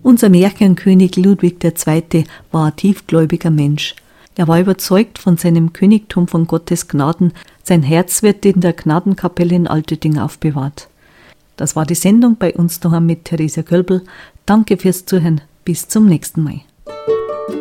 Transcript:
Unser Märchenkönig Ludwig II. War ein tiefgläubiger Mensch. Er war überzeugt von seinem Königtum von Gottes Gnaden. Sein Herz wird in der Gnadenkapelle in Alterding aufbewahrt. Das war die Sendung bei uns daheim mit Theresia Kölbl. Danke fürs Zuhören. Bis zum nächsten Mal.